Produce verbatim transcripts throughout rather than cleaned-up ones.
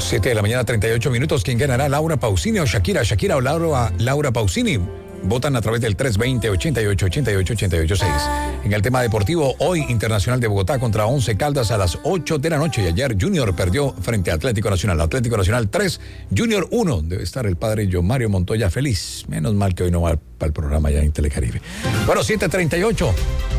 siete de la mañana, treinta y ocho minutos. ¿Quién ganará? ¿Laura Pausini o Shakira? ¿Shakira o Laura, Laura Pausini? Votan a través del tres veinte, ochenta y ocho, ochenta y ocho, ochenta y ocho, seis. En el tema deportivo, hoy Internacional de Bogotá contra Once Caldas a las ocho de la noche. Y ayer Junior perdió frente a Atlético Nacional. Atlético Nacional tres, Junior uno. Debe estar el padre John Mario Montoya feliz. Menos mal que hoy no va para el programa ya en Telecaribe. Bueno, siete treinta y ocho.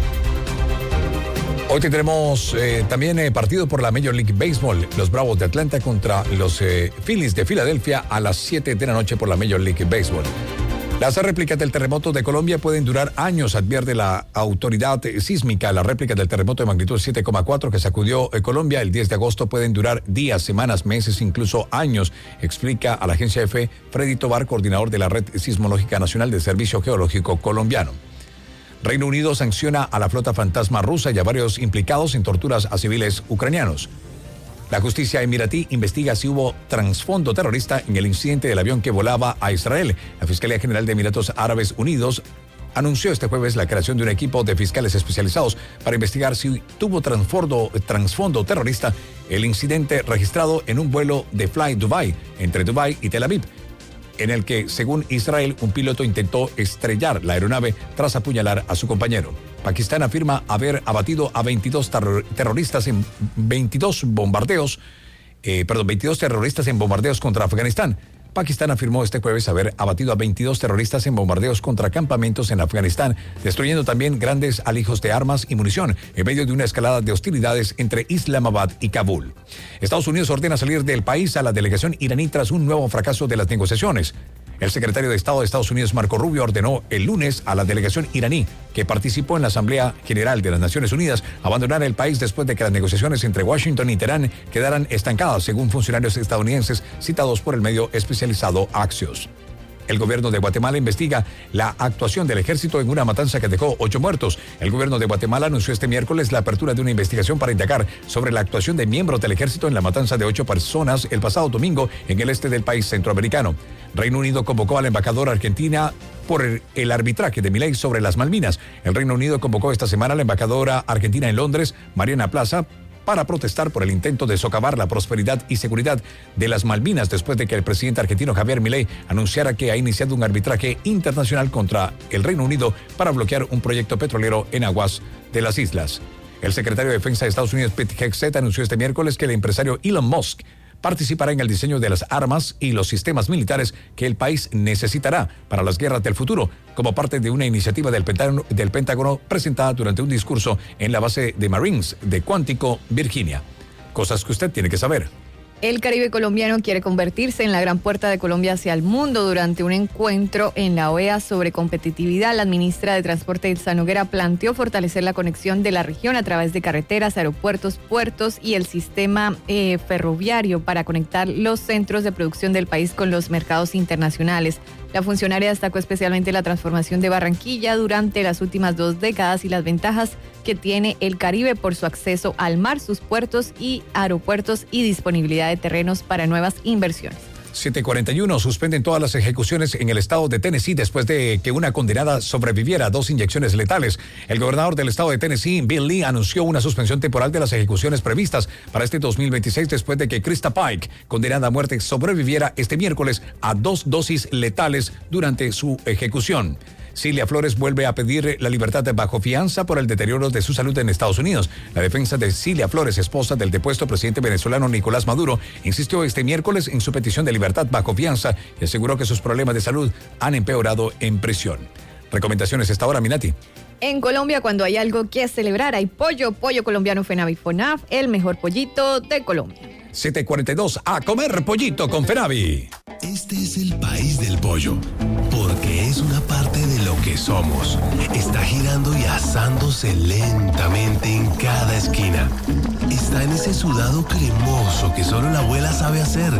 Hoy tendremos eh, también eh, partido por la Major League Baseball. Los Bravos de Atlanta contra los eh, Phillies de Filadelfia a las siete de la noche por la Major League Baseball. Las réplicas del terremoto de Colombia pueden durar años, advierte la autoridad sísmica. Las réplicas del terremoto de magnitud siete coma cuatro que sacudió Colombia el diez de agosto pueden durar días, semanas, meses, incluso años, explica a la agencia F Freddy Tobar, coordinador de la Red Sismológica Nacional del Servicio Geológico Colombiano. Reino Unido sanciona a la flota fantasma rusa y a varios implicados en torturas a civiles ucranianos. La justicia emiratí investiga si hubo trasfondo terrorista en el incidente del avión que volaba a Israel. La Fiscalía General de Emiratos Árabes Unidos anunció este jueves la creación de un equipo de fiscales especializados para investigar si tuvo trasfondo, trasfondo terrorista el incidente registrado en un vuelo de Fly Dubai entre Dubai y Tel Aviv, en el que, según Israel, un piloto intentó estrellar la aeronave tras apuñalar a su compañero. Pakistán afirma haber abatido a veintidós terror- terroristas en veintidós bombardeos, eh, perdón, veintidós terroristas en bombardeos contra Afganistán. Pakistán afirmó este jueves haber abatido a veintidós terroristas en bombardeos contra campamentos en Afganistán, destruyendo también grandes alijos de armas y munición en medio de una escalada de hostilidades entre Islamabad y Kabul. Estados Unidos ordena salir del país a la delegación iraní tras un nuevo fracaso de las negociaciones. El secretario de Estado de Estados Unidos, Marco Rubio, ordenó el lunes a la delegación iraní, que participó en la Asamblea General de las Naciones Unidas, abandonar el país después de que las negociaciones entre Washington y Teherán quedaran estancadas, según funcionarios estadounidenses citados por el medio especializado Axios. El gobierno de Guatemala investiga la actuación del ejército en una matanza que dejó ocho muertos. El gobierno de Guatemala anunció este miércoles la apertura de una investigación para indagar sobre la actuación de miembros del ejército en la matanza de ocho personas el pasado domingo en el este del país centroamericano. Reino Unido convocó a la embajadora argentina por el, el arbitraje de Milei sobre las Malvinas. El Reino Unido convocó esta semana a la embajadora argentina en Londres, Mariana Plaza, para protestar por el intento de socavar la prosperidad y seguridad de las Malvinas después de que el presidente argentino Javier Milei anunciara que ha iniciado un arbitraje internacional contra el Reino Unido para bloquear un proyecto petrolero en aguas de las islas. El secretario de Defensa de Estados Unidos, Pete Hegseth, anunció este miércoles que el empresario Elon Musk participará en el diseño de las armas y los sistemas militares que el país necesitará para las guerras del futuro, como parte de una iniciativa del Pentágono, del Pentágono presentada durante un discurso en la base de Marines de Quantico, Virginia. Cosas que usted tiene que saber. El Caribe colombiano quiere convertirse en la gran puerta de Colombia hacia el mundo. Durante un encuentro en la O E A sobre competitividad, la ministra de Transporte, Ilsa Noguera, planteó fortalecer la conexión de la región a través de carreteras, aeropuertos, puertos y el sistema eh, ferroviario para conectar los centros de producción del país con los mercados internacionales. La funcionaria destacó especialmente la transformación de Barranquilla durante las últimas dos décadas y las ventajas que tiene el Caribe por su acceso al mar, sus puertos y aeropuertos y disponibilidad de terrenos para nuevas inversiones. siete cuarenta y uno. Suspenden todas las ejecuciones en el estado de Tennessee después de que una condenada sobreviviera a dos inyecciones letales. El gobernador del estado de Tennessee, Bill Lee, anunció una suspensión temporal de las ejecuciones previstas para este dos mil veintiséis después de que Krista Pike, condenada a muerte, sobreviviera este miércoles a dos dosis letales durante su ejecución. Cilia Flores vuelve a pedir la libertad bajo fianza por el deterioro de su salud en Estados Unidos. La defensa de Cilia Flores, esposa del depuesto presidente venezolano Nicolás Maduro, insistió este miércoles en su petición de libertad bajo fianza y aseguró que sus problemas de salud han empeorado en prisión. Recomendaciones esta hora, Minati. En Colombia, cuando hay algo que celebrar, hay pollo, pollo colombiano Fenavi Fonaf, el mejor pollito de Colombia. siete cuarenta y dos, a comer pollito con Fenavi. Este es el país del pollo, porque es una parte de lo que somos. Está girando y asándose lentamente en cada esquina. Está en ese sudado cremoso que solo la abuela sabe hacer.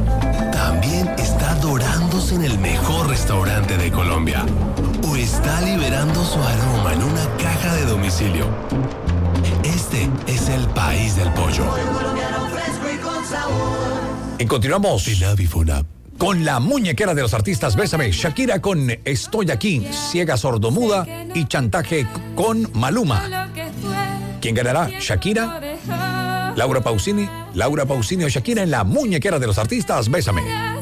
También está dorándose en el mejor restaurante de Colombia. O está liberando su aroma en una caja de domicilio. Este es el país del pollo. Y continuamos con la muñequera de los artistas Bésame, Shakira con Estoy Aquí, Ciega Sordomuda y Chantaje con Maluma. ¿Quién ganará? ¿Shakira Laura Pausini, Laura Pausini o Shakira en la muñequera de los artistas, Bésame.